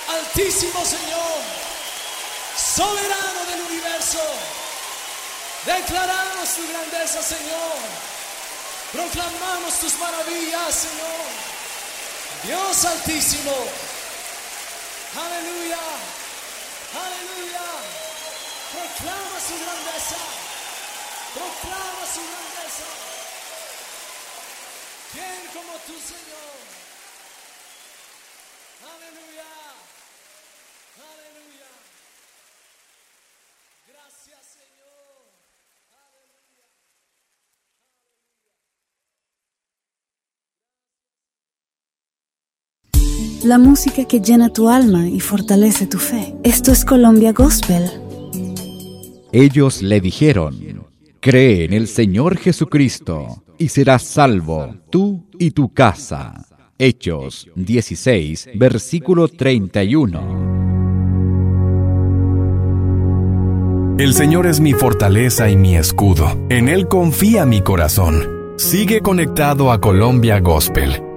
Altísimo Señor, soberano del universo, declaramos tu grandeza, Señor. Proclamamos tus maravillas, Señor. Dios Altísimo. Aleluya. Aleluya. Proclama su grandeza. Proclama su grandeza. ¿Quién como tú, Señor? Aleluya. Aleluya. Gracias, Señor. Aleluya. La música que llena tu alma y fortalece tu fe. Esto es Colombia Gospel. Ellos le dijeron: cree en el Señor Jesucristo y serás salvo, tú y tu casa. Hechos 16, versículo 31. El Señor es mi fortaleza y mi escudo. En Él confía mi corazón. Sigue conectado a Colombia Gospel.